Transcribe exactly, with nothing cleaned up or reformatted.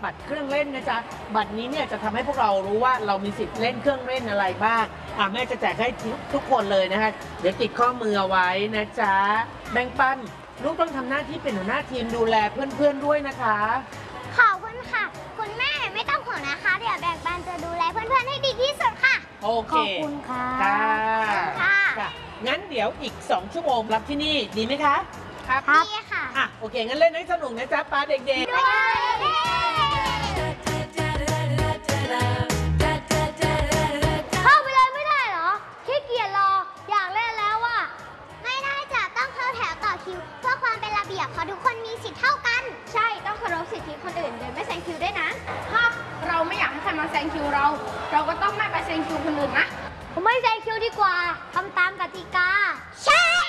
บัตรเครื่องเล่นนะจ๊ะบัตรนี้เนี่ยจะทำให้พวกเรารู้ว่าเรามีสิทธิ์เล่นเครื่องเล่นอะไรบ้างอ่ะแม่จะแจกให้ทุกคนเลยนะคะเดี๋ยวติดข้อมือเอาไว้นะจ๊ะแบ่งปันลูกต้องทำหน้าที่เป็นหัวหน้าทีมดูแลเพื่อนๆด้วยนะคะขอบคุณค่ะคุณแม่ไม่ต้องห่วงนะคะเดี๋ยวแบ่งปันจะดูแลเพื่อนๆให้ดีที่สุดค่ะโอเคขอบคุณค่ะค่ะค่ะงั้นเดี๋ยวอีกสองชั่วโมงรับที่นี่ดีไหมคะครับดีค่ะอ่ะโอเคงั้นเล่นให้สนุกนะจ๊ะป้าเด็กๆเข้าไปเลยไม่ได้เหรอขี้เกียจรออยากเล่นแล้วอ่ะไม่ได้จ้ะต้องเข้าแถวต่อคิวเพื่อความเป็นระเบียบเพราะทุกคนมีสิทธิ์เท่ากันใช่ต้องเคารพสิทธิคนอื่นโดยไม่แซงคิวด้วยนะถ้าเราไม่อยากให้ใครมาแซงคิวเรา เราก็ต้องไม่ไปแซงคิวคนอื่นนะผมไม่แซงคิวดีกว่าทำตามกติกาใช่